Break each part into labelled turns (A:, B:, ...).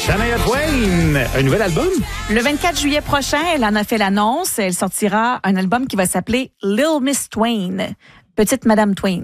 A: Shania Twain, un nouvel album?
B: Le 24 juillet prochain, elle en a fait l'annonce. Elle sortira un album qui va s'appeler Little Miss Twain. Petite Madame Twain.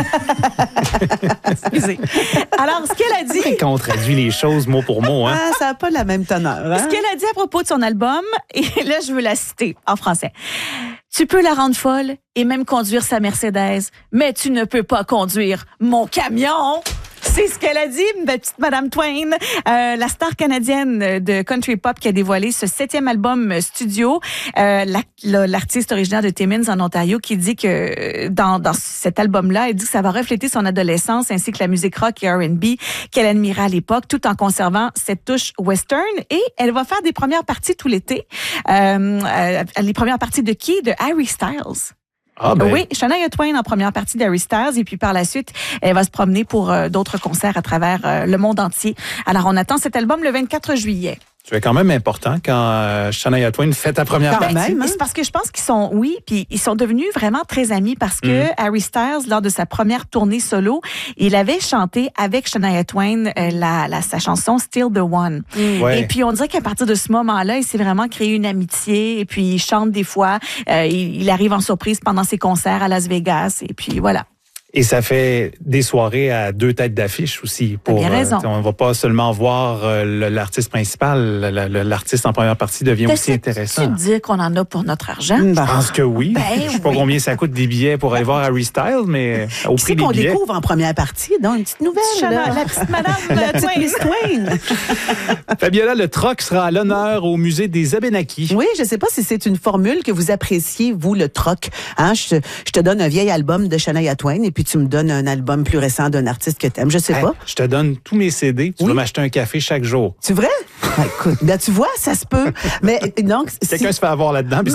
B: Excusez. Alors, ce qu'elle a dit...
A: Quand on traduit les choses mot pour mot, hein?
C: Ah, ça n'a pas la même teneur. Hein?
B: Ce qu'elle a dit à propos de son album, et là, je veux la citer en français. Tu peux la rendre folle et même conduire sa Mercedes, mais tu ne peux pas conduire mon camion. C'est ce qu'elle a dit, ma petite Madame Twain, la star canadienne de country pop qui a dévoilé ce 7e album studio. L'artiste originaire de Timmins en Ontario qui dit que dans cet album-là, elle dit que ça va refléter son adolescence ainsi que la musique rock et R&B qu'elle admirait à l'époque, tout en conservant cette touche western. Et elle va faire des premières parties tout l'été. Les premières parties de qui? De Harry Styles.
A: Ah ben.
B: Oui, Shania Twain en première partie d'Harry Styles et puis par la suite, elle va se promener pour d'autres concerts à travers le monde entier. Alors, on attend cet album le 24 juillet.
A: C'est quand même important quand Shania Twain fait ta première partie.
C: même, hein?
B: C'est parce que je pense qu'ils sont, puis ils sont devenus vraiment très amis parce que Harry Styles, lors de sa première tournée solo, il avait chanté avec Shania Twain sa chanson Still the One.
A: Ouais.
B: Et puis on dirait qu'à partir de ce moment-là, il s'est vraiment créé une amitié et puis il chante des fois. Il arrive en surprise pendant ses concerts à Las Vegas et puis voilà.
A: Et ça fait des soirées à 2 têtes d'affiche aussi.
B: T'as bien raison.
A: On ne va pas seulement voir l'artiste principal, l'artiste en première partie devient aussi intéressant.
B: Tu dire qu'on en a pour notre argent?
A: Je pense que oui.
B: Ben
A: Je sais pas
B: oui.
A: combien ça coûte des billets pour aller voir Harry Styles, mais au
C: Qui
A: prix
C: c'est
A: des
C: qu'on
A: billets.
C: découvre en première partie? Donc, une petite nouvelle. Là.
B: La petite Madame
C: La petite
B: Twain.
C: Miss Twain.
A: Fabiola, le troc sera à l'honneur au musée des Abénaquis.
C: Oui, je ne sais pas si c'est une formule que vous appréciez, vous, le troc. Hein? Je te donne un vieil album de Shania Twain et puis tu me donnes un album plus récent d'un artiste que tu aimes. Je sais pas.
A: Je te donne tous mes CD. Tu vas m'acheter un café chaque jour.
C: C'est vrai? Ben, écoute, ben, tu vois, ça se peut. Mais donc,
A: Quelqu'un se fait avoir là-dedans. Puis